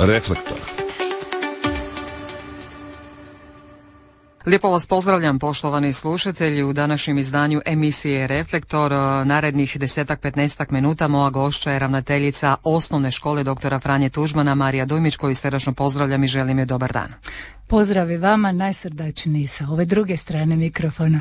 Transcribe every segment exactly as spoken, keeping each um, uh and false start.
Reflektor. Lijepo vas pozdravljam, poštovani slušatelji, u današnjem izdanju emisije Reflektor. Narednih desetak, petnaestak minuta moja gošća je ravnateljica osnovne škole doktora Franje Tuđmana, Marija Dujmić, koju srdačno pozdravljam i želim joj dobar dan. Pozdrav i vama, najsrdačniji sa ove druge strane mikrofona.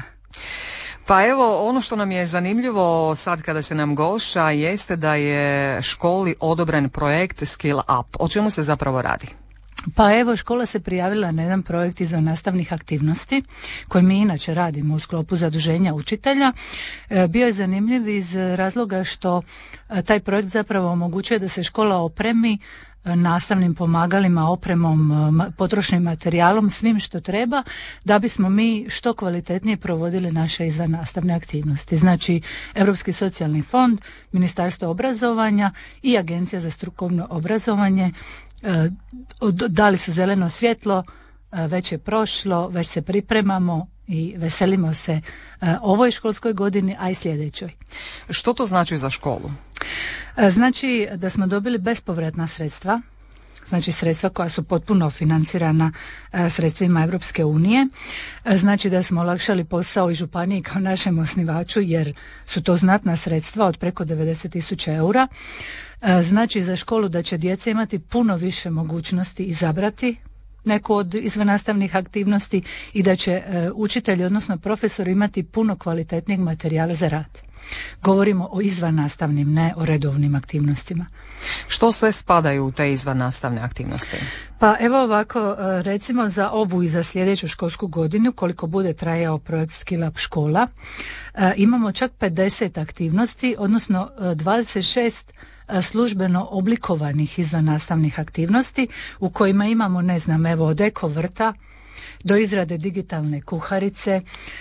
Pa evo, ono što nam je zanimljivo sad kada se nam gošća jeste da je školi odobren projekt Skill Up. O čemu se zapravo radi? Pa evo, škola se prijavila na jedan projekt izvan nastavnih aktivnosti koji mi inače radimo u sklopu zaduženja učitelja. E, bio je zanimljiv iz razloga što a, taj projekt zapravo omogućuje da se škola opremi nastavnim pomagalima, opremom, potrošnim materijalom, svim što treba da bismo mi što kvalitetnije provodili naše izvannastavne aktivnosti. Znači, Europski socijalni fond, Ministarstvo obrazovanja i Agencija za strukovno obrazovanje e, dali su zeleno svjetlo, e, već je prošlo, već se pripremamo i veselimo se e, ovoj školskoj godini, a i sljedećoj. Što to znači za školu? Znači da smo dobili bespovratna sredstva, znači sredstva koja su potpuno financirana e, sredstvima Europske unije. E, znači da smo olakšali posao i županiji kao našem osnivaču jer su to znatna sredstva od preko devedeset tisuća eura. E, znači za školu da će djeca imati puno više mogućnosti izabrati neku od izvannastavnih aktivnosti i da će e, učitelji, odnosno profesori, imati puno kvalitetnijeg materijala za rad. Govorimo o izvannastavnim, ne o redovnim aktivnostima. Što sve spadaju u te izvannastavne aktivnosti? Pa evo ovako, recimo za ovu i za sljedeću školsku godinu, koliko bude trajao projekt Skill Up škola, imamo čak pedeset aktivnosti, odnosno dvadeset šest službeno oblikovanih izvannastavnih aktivnosti u kojima imamo, ne znam, evo od eko vrta do izrade digitalne kuharice,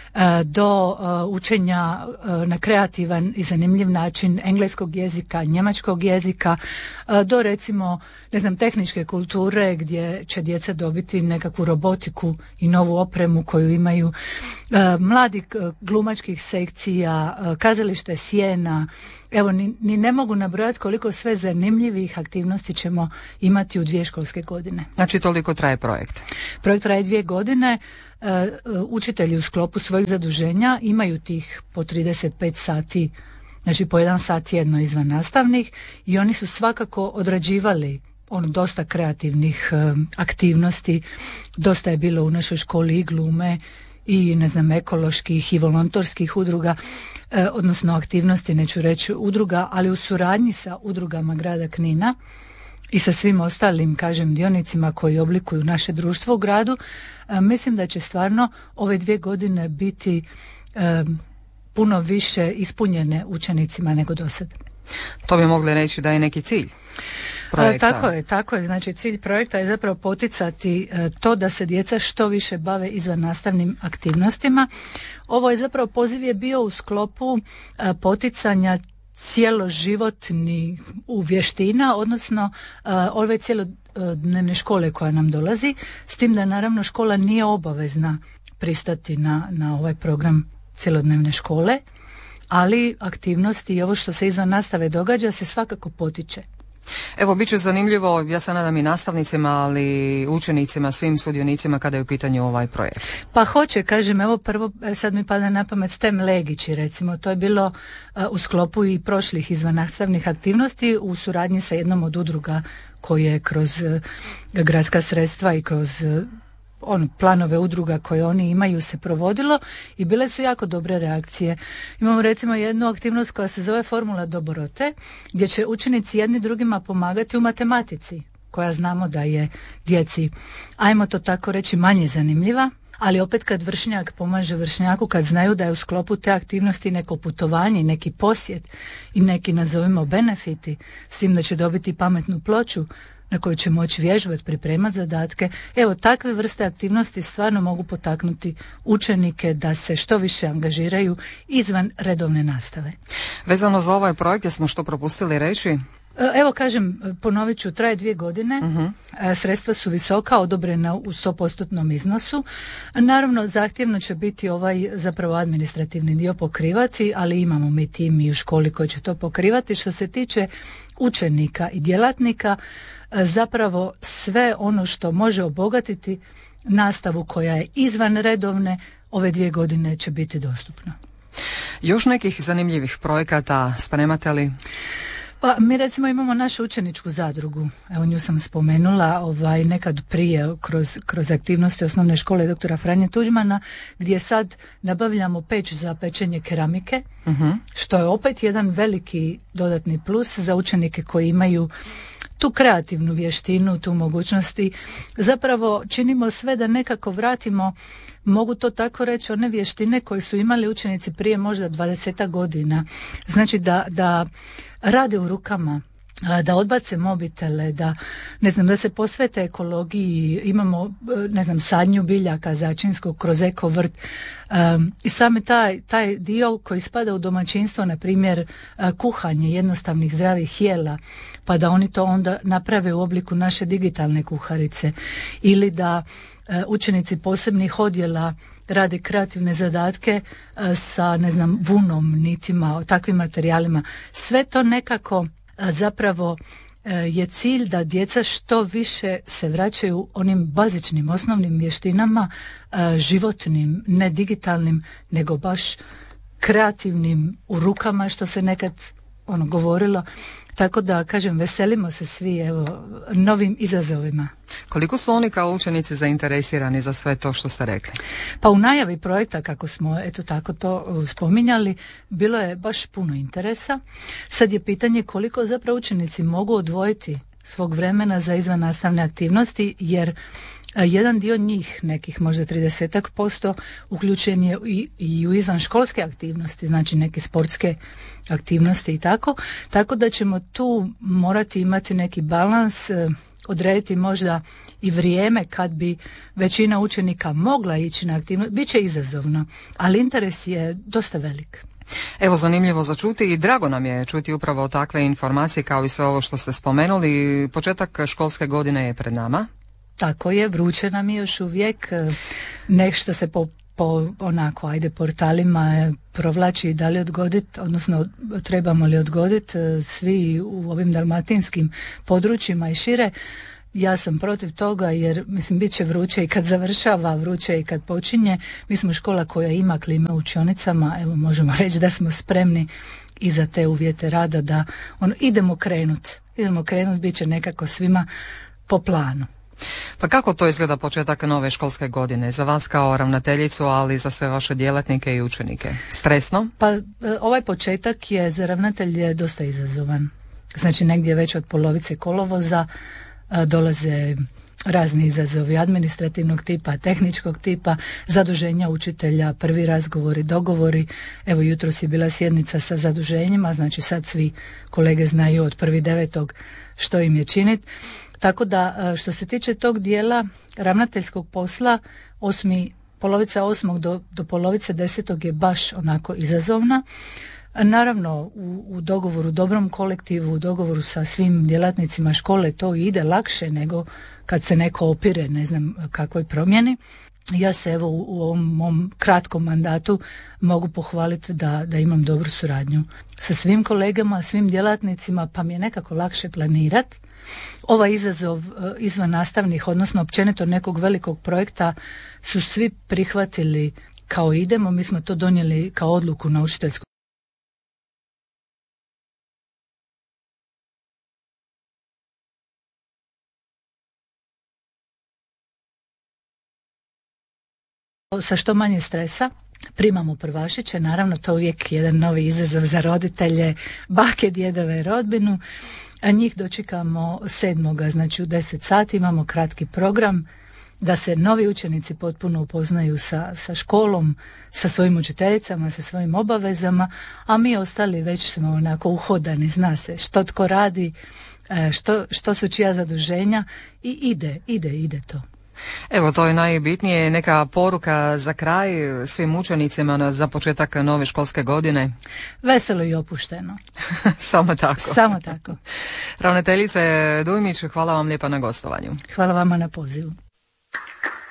do učenja na kreativan i zanimljiv način engleskog jezika, njemačkog jezika, do recimo, ne znam, tehničke kulture gdje će djeca dobiti nekakvu robotiku i novu opremu koju imaju, mladih glumačkih sekcija, kazalište sjena. Evo, ni, ni ne mogu nabrojati koliko sve zanimljivih aktivnosti ćemo imati u dvije školske godine. Znači toliko traje projekt? Projekt traje dvije godine. E, učitelji u sklopu svojih zaduženja imaju tih po trideset pet sati, znači po jedan sat jedno izvan nastavnih, i oni su svakako odrađivali ono dosta kreativnih e, aktivnosti. Dosta je bilo u našoj školi i glume i, ne znam, ekoloških i volontorskih udruga, e, odnosno aktivnosti, neću reći udruga, ali u suradnji sa udrugama grada Knina i sa svim ostalim, kažem, dionicima koji oblikuju naše društvo u gradu. E, mislim da će stvarno ove dvije godine biti e, puno više ispunjene učenicima nego do sad. To bi mogli reći da je neki cilj projekta. E, tako je, tako je. Znači, cilj projekta je zapravo poticati e, to da se djeca što više bave izvannastavnim aktivnostima. Ovo je zapravo, poziv je bio u sklopu e, poticanja cjeloživotnih vještina, odnosno uh, ove cjelodnevne škole koja nam dolazi, s tim da naravno škola nije obavezna pristati na, na ovaj program cjelodnevne škole, ali aktivnosti i ovo što se izvan nastave događa se svakako potiče. Evo, bit će zanimljivo, ja se nadam i nastavnicima, ali učenicima, svim sudionicima kada je u pitanju ovaj projekt. Pa hoće, kažem, evo prvo, sad mi pada na pamet STEM Legići, recimo, to je bilo uh, u sklopu i prošlih izvannastavnih aktivnosti u suradnji sa jednom od udruga koje kroz uh, gradska sredstva i kroz uh, on, planove udruga koje oni imaju se provodilo i bile su jako dobre reakcije. Imamo recimo jednu aktivnost koja se zove Formula Dobrote, gdje će učenici jedni drugima pomagati u matematici, koja znamo da je djeci, ajmo to tako reći, manje zanimljiva, ali opet kad vršnjak pomaže vršnjaku, kad znaju da je u sklopu te aktivnosti neko putovanje, neki posjet i neki, nazovimo, benefiti, s tim da će dobiti pametnu ploču na kojoj će moći vježbati, pripremati zadatke. Evo, takve vrste aktivnosti stvarno mogu potaknuti učenike da se što više angažiraju izvan redovne nastave. Vezano za ovaj projekt, jesmo što propustili reći? Evo, kažem, ponovit ću, traje dvije godine, uh-huh. Sredstva su visoka, odobrena u sto posto iznosu. Naravno, zahtjevno će biti ovaj zapravo administrativni dio pokrivati, ali imamo mi tim i u školi koji će to pokrivati. Što se tiče učenika i djelatnika zapravo sve ono što može obogatiti nastavu koja je izvan redovne, ove dvije godine će biti dostupno. Još nekih zanimljivih projekata spremate li? Pa mi recimo imamo našu učeničku zadrugu, evo nju sam spomenula ovaj, nekad prije kroz, kroz aktivnosti osnovne škole doktora Franje Tuđmana, gdje sad nabavljamo peć za pečenje keramike, uh-huh. što je opet jedan veliki dodatni plus za učenike koji imaju tu kreativnu vještinu, tu mogućnosti. Zapravo činimo sve da nekako vratimo, mogu to tako reći, one vještine koje su imali učenici prije možda dvadesetak godina. Znači da, da rade u rukama, da odbace mobitele, da ne znam, da se posvete ekologiji, imamo ne znam, sadnju biljaka začinskog kroz eko vrt um, i sami taj, taj dio koji spada u domaćinstvo, na primjer kuhanje jednostavnih zdravih jela, pa da oni to onda naprave u obliku naše digitalne kuharice, ili da uh, učenici posebnih odjela rade kreativne zadatke uh, sa ne znam vunom, nitima, takvim materijalima. Sve to nekako zapravo je cilj da djeca što više se vraćaju onim bazičnim, osnovnim vještinama, životnim, ne digitalnim, nego baš kreativnim, u rukama, što se nekad ono govorilo. Tako da, kažem, veselimo se svi evo, novim izazovima. Koliko su oni kao učenici zainteresirani za sve to što ste rekli? Pa u najavi projekta, kako smo eto tako to spominjali, bilo je baš puno interesa. Sad je pitanje koliko zapravo učenici mogu odvojiti svog vremena za izvannastavne aktivnosti, jer jedan dio njih, nekih možda tridesetak posto, uključen je i, i u izvanškolske aktivnosti, znači neke sportske aktivnosti i tako. Tako da ćemo tu morati imati neki balans, odrediti možda i vrijeme kad bi većina učenika mogla ići na aktivnost. Biće izazovno, ali interes je dosta velik. Evo, zanimljivo za čuti i drago nam je čuti upravo takve informacije kao i sve ovo što ste spomenuli. Početak školske godine je pred nama. Tako je, vruće nam je još uvijek, nešto se po, po onako, ajde, portalima provlači da li odgoditi, odnosno trebamo li odgoditi, svi u ovim dalmatinskim područjima i šire. Ja sam protiv toga jer, mislim, bit će vruće i kad završava, vruće i kad počinje. Mi smo škola koja ima klime u učionicama, evo možemo reći da smo spremni i za te uvjete rada, da ono, idemo krenut, idemo krenut, bit će nekako svima po planu. Pa kako to izgleda početak nove školske godine za vas kao ravnateljicu, ali i za sve vaše djelatnike i učenike? Stresno? Pa ovaj početak je za ravnatelje dosta izazovan. Znači negdje već od polovice kolovoza dolaze razni izazovi administrativnog tipa, tehničkog tipa, zaduženja učitelja, prvi razgovori, dogovori. Evo jutros je bila sjednica sa zaduženjima, znači sad svi kolege znaju od prvog devetog što im je činiti. Tako da što se tiče tog dijela ravnateljskog posla, osmi, polovica osmog do, do polovice desetog je baš onako izazovna. Naravno, u, u dogovoru, dobrom kolektivu, u dogovoru sa svim djelatnicima škole to ide lakše nego kad se neko opire, ne znam kakvoj promjeni. Ja se evo u, u ovom mom kratkom mandatu mogu pohvaliti da, da imam dobru suradnju sa svim kolegama, svim djelatnicima, pa mi je nekako lakše planirati. Ovaj izazov izvan nastavnih, odnosno općenito nekog velikog projekta, su svi prihvatili kao idemo, mi smo to donijeli kao odluku na učiteljsku. Sa što manje stresa, primamo prvašiće, naravno to je uvijek jedan novi izazov za roditelje, bake, djedove i rodbinu, a njih dočekamo sedmoga, znači u deset sati imamo kratki program da se novi učenici potpuno upoznaju sa, sa školom, sa svojim učiteljicama, sa svojim obavezama, a mi ostali već smo onako uhodani, zna se što tko radi, što, što su čija zaduženja i ide, ide, ide to. Evo, to je najbitnije. Neka poruka za kraj svim učenicima za početak nove školske godine? Veselo i opušteno. Samo tako. Samo tako. Ravnateljice Dujmić, hvala vam lijepa na gostovanju. Hvala vama na pozivu.